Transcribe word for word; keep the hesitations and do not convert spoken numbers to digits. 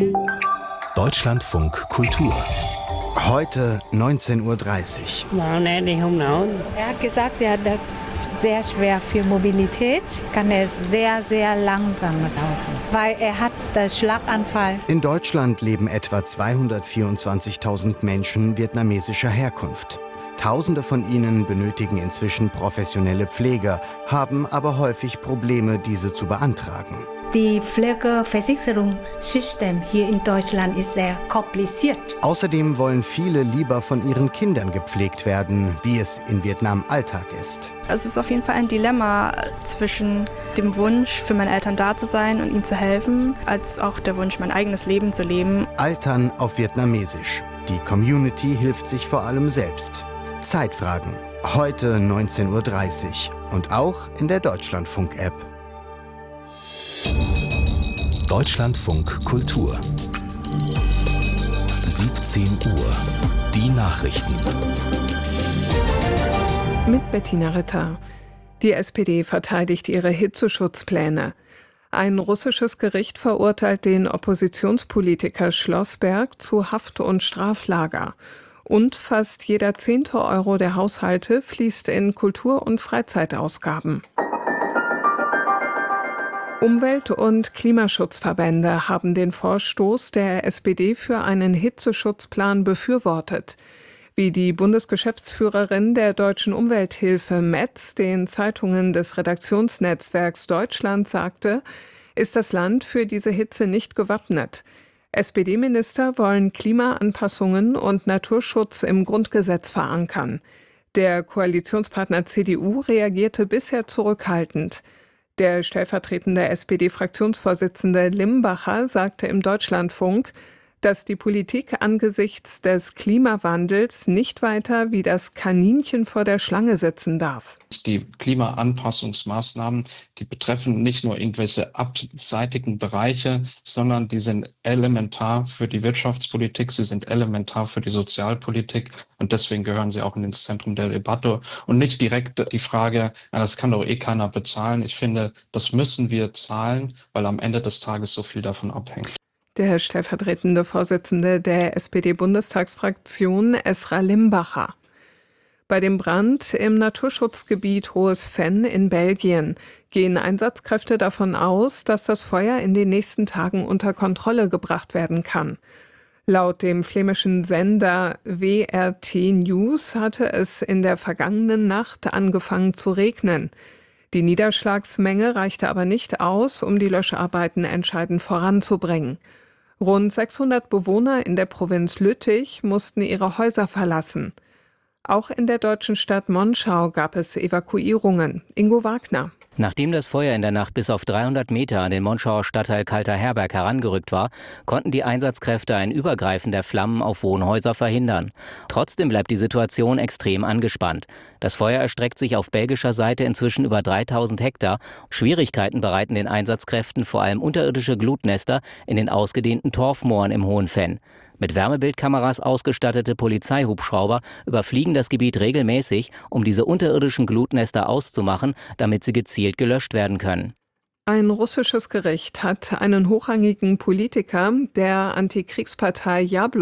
Deutschlandfunk Kultur. Heute neunzehn Uhr dreißig. Er hat gesagt, er hat das sehr schwer für Mobilität, kann er sehr, sehr langsam laufen, weil er hat den Schlaganfall. In Deutschland leben etwa zweihundertvierundzwanzigtausend Menschen vietnamesischer Herkunft. Tausende von ihnen benötigen inzwischen professionelle Pfleger, haben aber häufig Probleme, diese zu beantragen. Die Pflegeversicherungssystem hier in Deutschland ist sehr kompliziert. Außerdem wollen viele lieber von ihren Kindern gepflegt werden, wie es in Vietnam Alltag ist. Es ist auf jeden Fall ein Dilemma zwischen dem Wunsch, für meine Eltern da zu sein und ihnen zu helfen, als auch der Wunsch, mein eigenes Leben zu leben. Altern auf Vietnamesisch. Die Community hilft sich vor allem selbst. Zeitfragen. Heute neunzehn Uhr dreißig. Und auch in der Deutschlandfunk-App. Deutschlandfunk Kultur. siebzehn Uhr. Die Nachrichten. Mit Bettina Ritter. Die S P D verteidigt ihre Hitzeschutzpläne. Ein russisches Gericht verurteilt den Oppositionspolitiker Schlossberg zu Haft- und Straflager. Und fast jeder zehnte Euro der Haushalte fließt in Kultur- und Freizeitausgaben. Umwelt- und Klimaschutzverbände haben den Vorstoß der S P D für einen Hitzeschutzplan befürwortet. Wie die Bundesgeschäftsführerin der Deutschen Umwelthilfe Metz den Zeitungen des Redaktionsnetzwerks Deutschland sagte, ist das Land für diese Hitze nicht gewappnet. S P D-Minister wollen Klimaanpassungen und Naturschutz im Grundgesetz verankern. Der Koalitionspartner C D U reagierte bisher zurückhaltend. Der stellvertretende S P D-Fraktionsvorsitzende Limbacher sagte im Deutschlandfunk, dass die Politik angesichts des Klimawandels nicht weiter wie das Kaninchen vor der Schlange sitzen darf. Die Klimaanpassungsmaßnahmen, die betreffen nicht nur irgendwelche abseitigen Bereiche, sondern die sind elementar für die Wirtschaftspolitik, sie sind elementar für die Sozialpolitik und deswegen gehören sie auch ins Zentrum der Debatte und nicht direkt die Frage, na, das kann doch eh keiner bezahlen. Ich finde, das müssen wir zahlen, weil am Ende des Tages so viel davon abhängt. Der stellvertretende Vorsitzende der S P D-Bundestagsfraktion Esra Limbacher. Bei dem Brand im Naturschutzgebiet Hohes Venn in Belgien gehen Einsatzkräfte davon aus, dass das Feuer in den nächsten Tagen unter Kontrolle gebracht werden kann. Laut dem flämischen Sender W R T News hatte es in der vergangenen Nacht angefangen zu regnen. Die Niederschlagsmenge reichte aber nicht aus, um die Löscharbeiten entscheidend voranzubringen. Rund sechshundert Bewohner in der Provinz Lüttich mussten ihre Häuser verlassen. Auch in der deutschen Stadt Monschau gab es Evakuierungen. Ingo Wagner. Nachdem das Feuer in der Nacht bis auf dreihundert Meter an den Monschauer Stadtteil Kalter Herberg herangerückt war, konnten die Einsatzkräfte ein Übergreifen der Flammen auf Wohnhäuser verhindern. Trotzdem bleibt die Situation extrem angespannt. Das Feuer erstreckt sich auf belgischer Seite inzwischen über dreitausend Hektar. Schwierigkeiten bereiten den Einsatzkräften vor allem unterirdische Glutnester in den ausgedehnten Torfmooren im Hohen Venn. Mit Wärmebildkameras ausgestattete Polizeihubschrauber überfliegen das Gebiet regelmäßig, um diese unterirdischen Glutnester auszumachen, damit sie gezielt gelöscht werden können. Ein russisches Gericht hat einen hochrangigen Politiker der Antikriegspartei Jablok